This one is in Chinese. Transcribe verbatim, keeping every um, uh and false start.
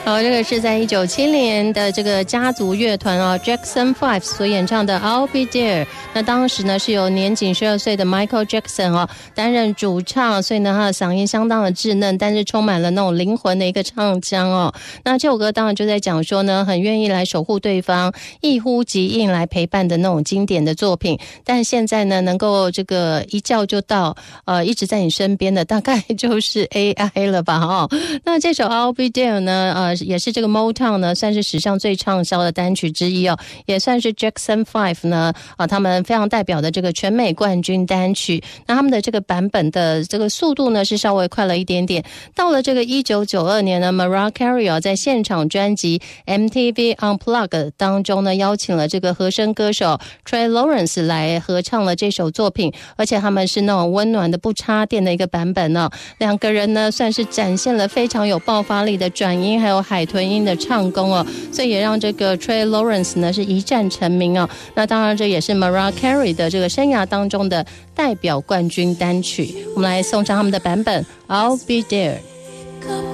好，这个是在一九七零年的这个家族乐团啊 Jackson Five 所演唱的 I'll Be There。那当时呢是由年仅十二岁的 Michael Jackson 哦担任主唱，所以呢他的嗓音相当的稚嫩，但是充满了那种灵魂的一个唱腔哦。那这首歌当然就在讲说呢，很愿意来守护对方，一呼即应来陪伴的那种经典的作品。但现在呢，能够这个一叫就到，呃，一直在你身边的大概就是 A I 了吧哦。那这首 I'll Be There 呢，呃，也是这个 Motown 呢算是史上最畅销的单曲之一哦，也算是 Jackson Five 呢啊、呃、他们非常代表的这个全美冠军单曲。那他们的这个版本的这个速度呢是稍微快了一点点。到了这个一九九二年呢 Mariah Carey 哦在现场专辑 M T V Unplugged 当中呢邀请了这个和声歌手 Trey Lawrence 来合唱了这首作品，而且他们是那种温暖的不插电的一个版本哦。两个人呢算是展现了非常有爆发力的转音还有海豚音的唱功哦，所以也让这个 Trey Lawrence 呢是一战成名哦。那当然这也是 Mariah Carey 的这个生涯当中的代表冠军单曲。我们来送上他们的版本 I'll Be There。